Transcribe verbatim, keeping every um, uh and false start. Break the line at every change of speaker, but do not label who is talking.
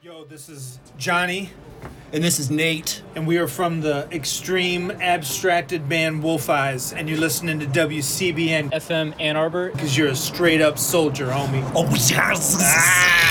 Yo, this is Johnny,
And this is Nate.
and we are from the extreme abstracted band Wolf Eyes, and you're listening to W C B N
F M Ann Arbor.
because you're a straight up soldier, homie.
Oh, yes.